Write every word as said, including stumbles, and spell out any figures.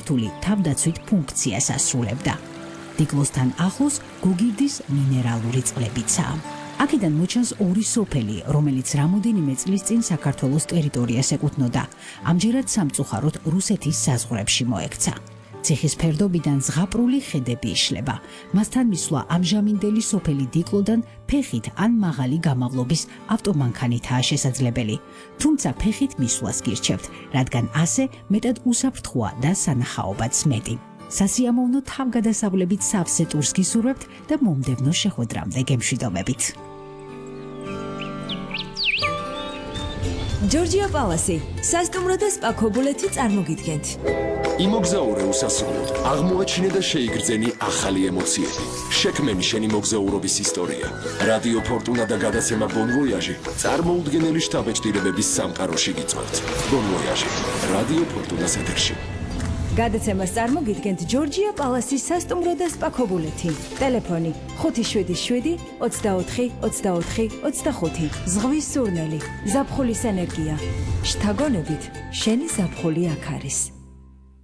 ქართული თავდაცვით ფუნქციას ასრულებდა. დიკლოსთან ახლოს გოგირდის მინერალური წყლებიცაა. აქედან მოჩანს ორი სოფელი, რომელიც რამოდენიმე წლის წინ საქართველოს ტერიტორიას ეკუთვნოდა. ამჯერად სამწუხაროდ რუსეთის საზღვრებში მოექცა. ციხის ფერდობიდან ზღაპრული ხედები იშლება. მასთან მისვლა ამჟამინდელი სოფელი დიკლოდან ფეხით ან მაღალი გამავლობის ავტომანქანითაა შესაძლებელი. თუმცა ფეხით მისვლას გირჩევთ, რადგან ასე მეტად უსაფრთხოა და სანახაობაც მეტი. სასიამოვნო თავგადასავლებით სავსე ტურს გისურვებთ და მომდევნო შეხვედრამდე გემშვიდობებით. ჯორჯია პალასი, სასტუმრო და სპა ქობულეთი წარმოგიდგენთ. იმოგზაურე უსასრულოდ, აღმოაჩინე და შეიგრძენი ახალი ემოციები. შექმენი შენი მოგზაურობის ისტორია. რადიო ფორტუნა და გადაცემა Bon Voyage წარმოუდგენელი შთაბეჭდილებების სამყაროში გიწვევთ. Bon Voyage, რადიო ფორტუნას ეთერში. გადაცემას წარმოგიდგენთ ჯორჯია პალასის სასტუმრო და სპა ქობულეთი. ტელეფონი ხუთი შვიდი შვიდი ოცდაოთხი ოცდაოთხი ოცდახუთი. ზღვის სურნელი, ზაფხულის ენერგია. შთაგონებით, შენი ზაფხული აქ არის.